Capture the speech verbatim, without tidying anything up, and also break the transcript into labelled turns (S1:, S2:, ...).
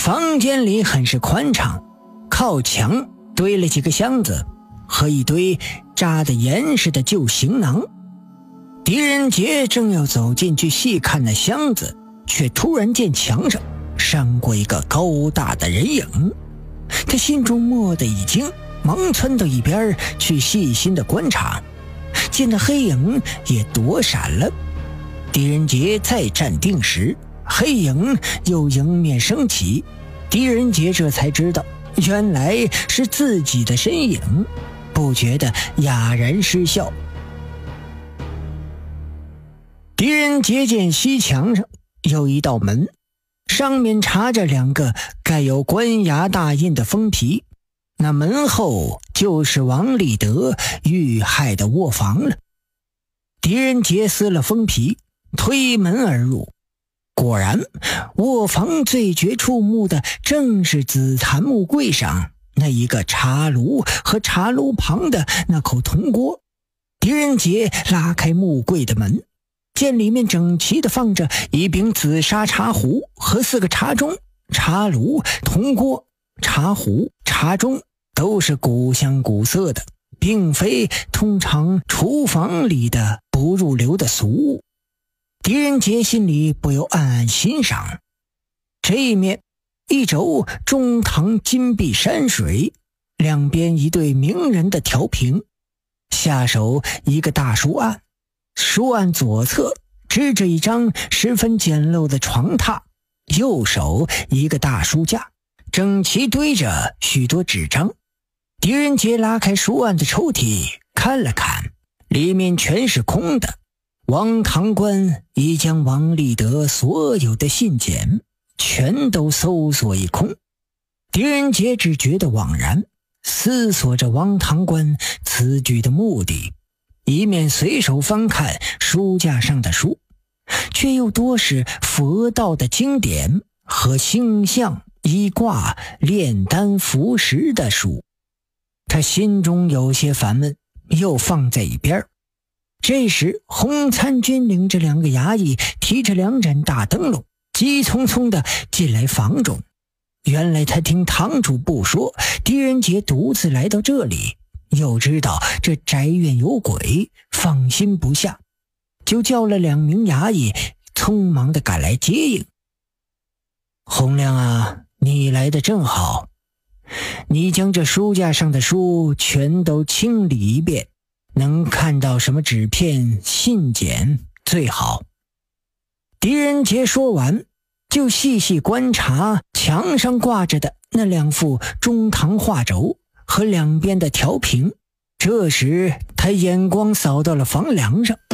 S1: 房间里很是宽敞，靠墙堆了几个箱子和一堆扎得严实的旧行囊。狄仁杰正要走进去细看那箱子，却突然见墙上闪过一个高大的人影。他心中蓦地一惊，忙窜到一边去细心的观察，见那黑影也躲闪了。狄仁杰再站定时，黑影又迎面升起，狄仁杰这才知道原来是自己的身影，不觉得哑然失笑。狄仁杰见西墙上有一道门，上面插着两个盖有官衙大印的封皮，那门后就是王立德遇害的卧房了。狄仁杰撕了封皮，推门而入，果然卧房最觉触目的正是紫檀木柜上那一个茶炉和茶炉旁的那口铜锅。狄仁杰拉开木柜的门，见里面整齐地放着一柄紫砂茶壶和四个茶盅，茶炉、铜锅、茶壶、茶盅都是古香古色的，并非通常厨房里的不入流的俗物。狄仁杰心里不由暗暗欣赏。这一面一轴中堂金碧山水，两边一对名人的调屏，下手一个大书案，书案左侧支着一张十分简陋的床榻，右手一个大书架，整齐堆着许多纸张。狄仁杰拉开书案的抽屉看了看，里面全是空的。王堂官已将王立德所有的信件全都搜索一空。狄仁杰只觉得惘然，思索着王堂官此举的目的，一面随手翻看书架上的书，却又多是佛道的经典和星象、医卦、炼丹服食的书。他心中有些烦闷，又放在一边。这时洪参军领着两个衙役提着两盏大灯笼，急匆匆地进来房中。原来他听堂主不说狄仁杰独自来到这里，又知道这宅院有鬼，放心不下，就叫了两名衙役匆忙地赶来接应。洪亮啊，你来得正好，你将这书架上的书全都清理一遍，能看到什么纸片、信件最好。狄仁杰说完，就细细观察墙上挂着的那两幅中堂画轴和两边的调屏。这时他眼光扫到了房梁上，